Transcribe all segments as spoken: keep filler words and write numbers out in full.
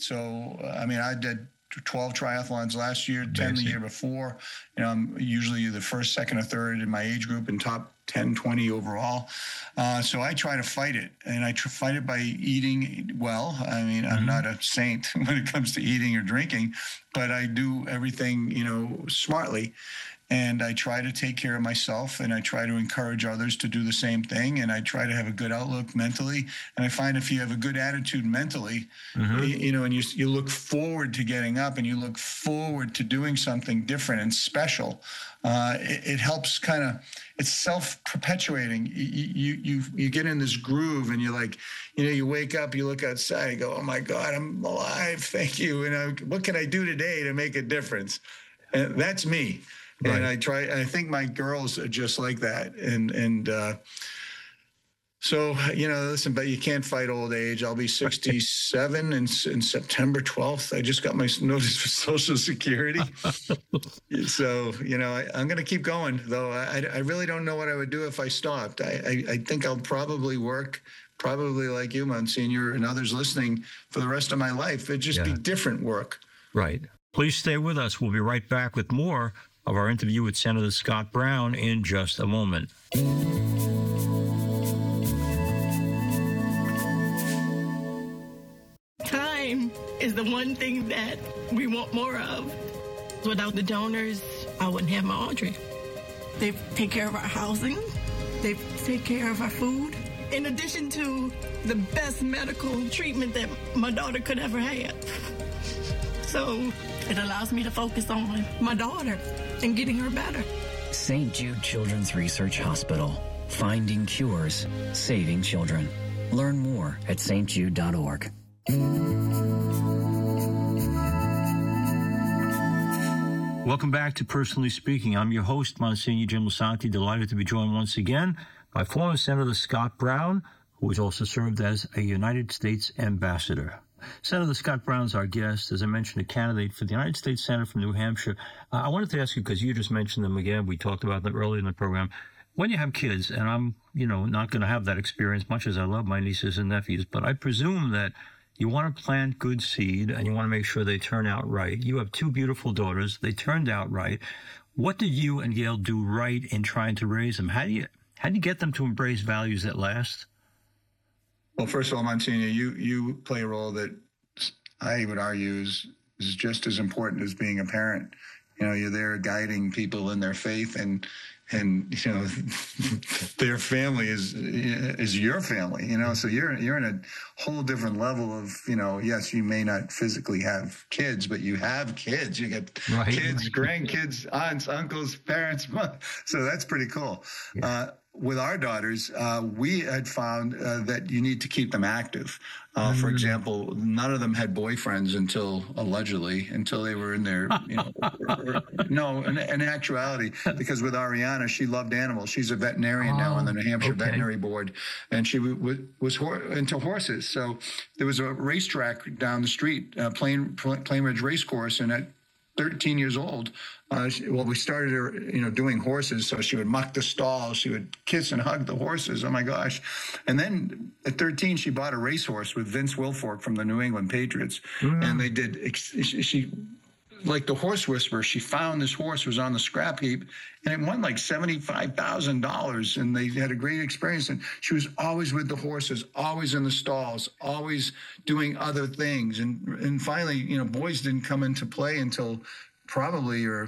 So, uh, I mean, I did twelve triathlons last year, ten the year before. You know, I'm usually the first, second, or third in my age group and top ten, twenty overall. Uh, so I try to fight it, and I tr- fight it by eating well. I mean, mm-hmm. I'm not a saint when it comes to eating or drinking, but I do everything, you know, smartly. And I try to take care of myself, and I try to encourage others to do the same thing. And I try to have a good outlook mentally. And I find if you have a good attitude mentally, mm-hmm. you, you know, and you you look forward to getting up, and you look forward to doing something different and special, uh, it, it helps kind of, it's self-perpetuating. You, you you you get in this groove, and you're like, you know, you wake up, you look outside, you go, oh my God, I'm alive, thank you. And I, what can I do today to make a difference? And that's me. Right. And I try, I think my girls are just like that. And, and, uh, so, you know, listen, but you can't fight old age. I'll be sixty-seven in, in September twelfth. I just got my notice for Social Security. So, you know, I, I'm going to keep going, though. I, I really don't know what I would do if I stopped. I, I, I think I'll probably work, probably like you, Monsignor, and others listening, for the rest of my life. It'd just yeah. be different work. Right. Please stay with us. We'll be right back with more of our interview with Senator Scott Brown in just a moment. Time is the one thing that we want more of. Without the donors, I wouldn't have my Audrey. They take care of our housing. They take care of our food. In addition to the best medical treatment that my daughter could ever have. So it allows me to focus on my daughter and getting her better. Saint Jude Children's Research Hospital. Finding cures, saving children. Learn more at s t jude dot org. Welcome back to Personally Speaking. I'm your host, Monsignor Jim Lisante, delighted to be joined once again by former Senator Scott Brown, who has also served as a United States ambassador. Senator Scott Brown's our guest, as I mentioned, a candidate for the United States Senate from New Hampshire. Uh, I wanted to ask you, because you just mentioned them again, we talked about them earlier in the program. When you have kids, and I'm, you know, not going to have that experience, much as I love my nieces and nephews, but I presume that you want to plant good seed, and you want to make sure they turn out right. You have two beautiful daughters. They turned out right. What did you and Gail do right in trying to raise them? How do you, how do you get them to embrace values that last? Well, first of all, Monsignor, you, you play a role that I would argue is, is just as important as being a parent. You know, you're there guiding people in their faith, and, and, you know, their family is, is your family, you know, so you're, you're in a whole different level of, you know, yes, you may not physically have kids, but you have kids, you get right. kids, grandkids, aunts, uncles, parents. So that's pretty cool. Yeah. Uh, With our daughters, uh, we had found uh, that you need to keep them active. Uh, mm. For example, none of them had boyfriends until, allegedly, until they were in their, you know, or, or, no, in, in actuality, because with Ariana, she loved animals. She's a veterinarian oh, now on the New Hampshire okay. Veterinary Board, and she w- w- was hor- into horses. So there was a racetrack down the street, uh, Plain, Plain Ridge Race Course, and at thirteen years old, uh, she, well, we started her, you know, doing horses. So she would muck the stalls. She would kiss and hug the horses. Oh, my gosh. And then at thirteen, she bought a racehorse with Vince Wilfork from the New England Patriots. Mm. And they did, she, like the horse whisperer, she found this horse was on the scrap heap, and it won like seventy-five thousand dollars. And they had a great experience. And she was always with the horses, always in the stalls, always doing other things. And, and finally, you know, boys didn't come into play until probably your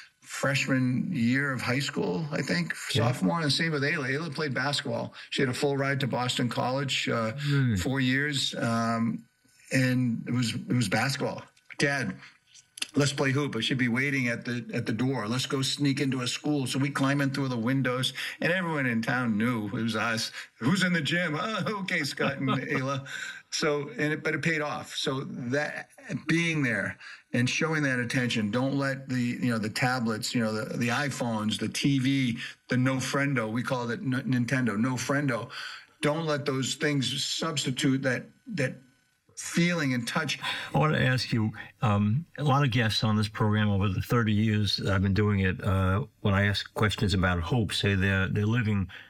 freshman year of high school, I think, yeah. sophomore. And the same with Ayla. Ayla played basketball. She had a full ride to Boston College, uh, mm. four years. Um, and it was, it was basketball. Dad, let's play hoop. I should be waiting at the at the door. Let's go sneak into a school. So we climb in through the windows, and everyone in town knew it was us. Who's in the gym? Oh, okay, Scott and Ayla. So, and it, but it paid off. So that being there and showing that attention. Don't let the you know the tablets, you know the the iPhones, the T V, the no friendo. We call it N- Nintendo, no friendo. Don't let those things substitute that that. feeling and touch. I want to ask you, um, a lot of guests on this program over the thirty years that I've been doing it, uh, when I ask questions about hope, say they're, they're living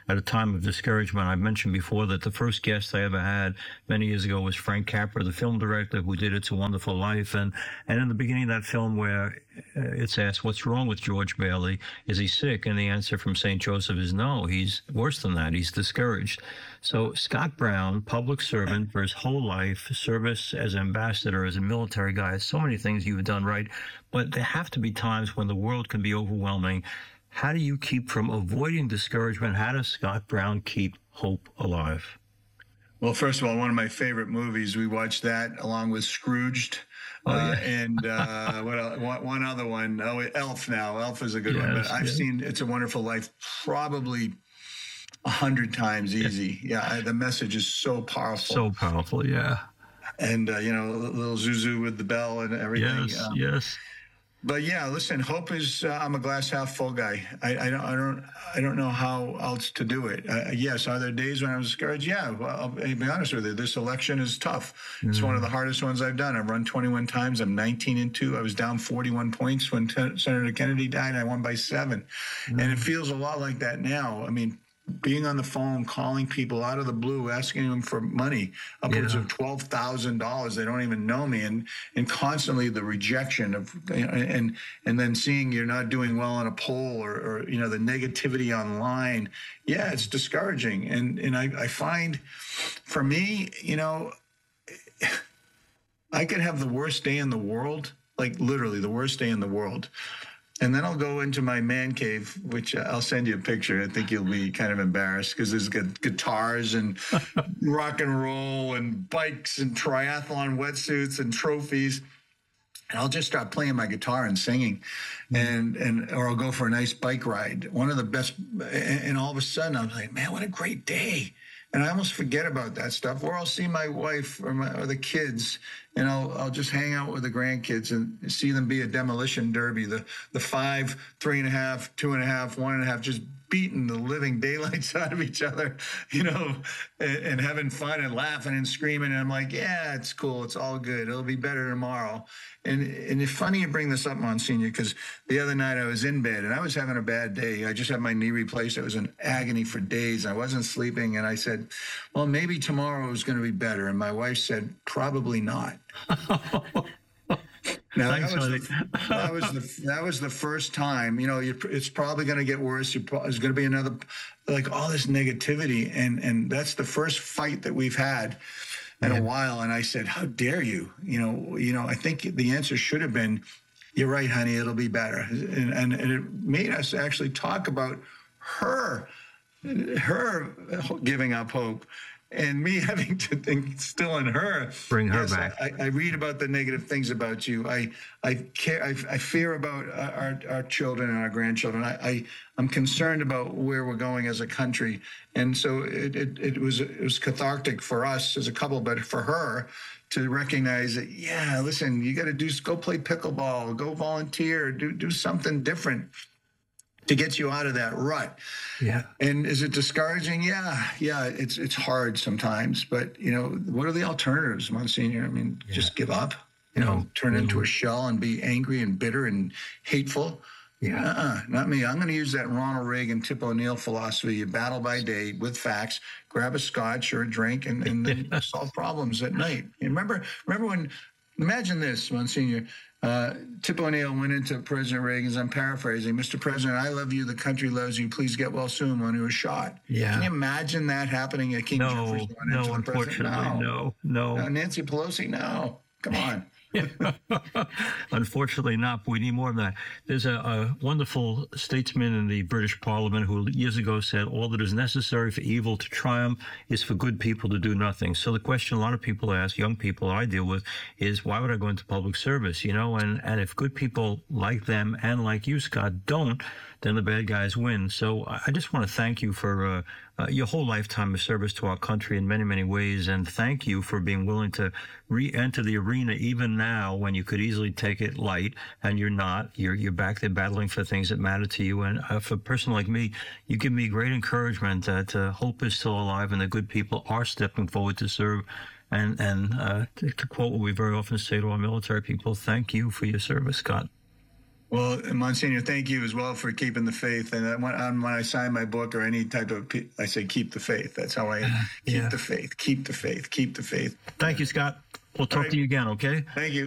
at a time of discouragement. I mentioned before that the first guest I ever had many years ago was Frank Capra, the film director who did It's a Wonderful Life. And, and in the beginning of that film where it's asked, what's wrong with George Bailey? Is he sick? And the answer from Saint Joseph is no, he's worse than that. He's discouraged. So Scott Brown, public servant for his whole life, service as ambassador, as a military guy, so many things you've done right. But there have to be times when the world can be overwhelming. How do you keep from avoiding discouragement? How does Scott Brown keep hope alive? Well, first of all, one of my favorite movies, we watched that along with Scrooged. Oh, yeah. uh, and uh, what else? One, one other one, oh, Elf now. Elf is a good yes, one. But I've yes. seen It's a Wonderful Life probably a hundred times easy. Yeah, I, the message is so powerful. So powerful, yeah. And, uh, you know, little Zuzu with the bell and everything. Yes, um, yes. But yeah, listen, hope is, uh, I'm a glass half full guy. I, I don't, I don't, I don't know how else to do it. Uh, yes. Are there days when I was discouraged? Yeah. Well, I'll be honest with you. This election is tough. Mm. It's one of the hardest ones I've done. I've run twenty-one times. I'm nineteen and two. I was down forty-one points when T- Senator Kennedy died. I won by seven. Mm. And it feels a lot like that now. I mean, being on the phone, calling people out of the blue, asking them for money, upwards yeah. of twelve thousand dollars. They don't even know me. And, and constantly the rejection of, and, and then seeing you're not doing well on a poll or, or, you know, the negativity online. Yeah, it's discouraging. And, and I, I find for me, you know, I could have the worst day in the world, like literally the worst day in the world. And then I'll go into my man cave, which I'll send you a picture. I think you'll be kind of embarrassed because there's gu- guitars and rock and roll and bikes and triathlon wetsuits and trophies. And I'll just start playing my guitar and singing, and and or I'll go for a nice bike ride. One of the best, and all of a sudden I'm like, man, what a great day. And I almost forget about that stuff. Or I'll see my wife or, my, or the kids, and I'll I'll just hang out with the grandkids and see them be a demolition derby. The the five, three and a half, two and a half, one and a half, just beating the living daylights out of each other, you know, and, and having fun and laughing and screaming. And I'm like, yeah, it's cool. It's all good. It'll be better tomorrow. And and it's funny you bring this up, Monsignor, because the other night I was in bed and I was having a bad day. I just had my knee replaced. I was in agony for days. I wasn't sleeping. And I said, well, maybe tomorrow is going to be better. And my wife said, probably not. Now, that was, the, that was the that was the first time, you know, you, it's probably going to get worse. You pro- there's going to be another, like all this negativity. And, and that's the first fight that we've had in yeah. a while. And I said, how dare you? You know, you know, I think the answer should have been, you're right, honey, it'll be better. And, and, and it made us actually talk about her, her giving up hope. And me having to instill in her, bring her yes, back. I, I read about the negative things about you. I I care. I, I fear about our, our children and our grandchildren. I, I I'm concerned about where we're going as a country. And so it it, it was it was cathartic for us as a couple, but for her to recognize that, yeah, listen, you got to do go play pickleball, go volunteer, do do something different to get you out of that rut. Yeah. And is it discouraging? Yeah. Yeah. It's, it's hard sometimes, but you know, what are the alternatives, Monsignor? I mean, yeah. just give up, you know, turn mm-hmm. into a shell and be angry and bitter and hateful. Yeah. Uh-uh, not me. I'm going to use that Ronald Reagan, Tip O'Neill philosophy. You battle by day with facts, grab a scotch or a drink and, and then solve problems at night. You remember, remember when, imagine this, Monsignor, Uh, Tip O'Neill went into President Reagan's, I'm paraphrasing, Mister President, I love you, the country loves you, please get well soon, when he was shot. Yeah. Can you imagine that happening at King no, Jeffrey's? No, unfortunately, no, no. no. Nancy Pelosi, no. Come on. Unfortunately not, but we need more of that. There's a, a wonderful statesman in the British Parliament who years ago said, all that is necessary for evil to triumph is for good people to do nothing. So the question a lot of people ask, young people I deal with, is why would I go into public service? You know, and, and if good people like them and like you, Scott, don't, then the bad guys win. So I just want to thank you for uh, uh, your whole lifetime of service to our country in many, many ways. And thank you for being willing to re-enter the arena even now when you could easily take it light and you're not. You're, you're back there battling for things that matter to you. And uh, for a person like me, you give me great encouragement that uh, hope is still alive and the good people are stepping forward to serve. And, and uh, to, to quote what we very often say to our military people, thank you for your service, Scott. Well, Monsignor, thank you as well for keeping the faith. And when, um, when I sign my book or any type of, I say, keep the faith. That's how I keep Yeah. the faith, keep the faith, keep the faith. Thank you, Scott. We'll talk right. to you again, okay? Thank you.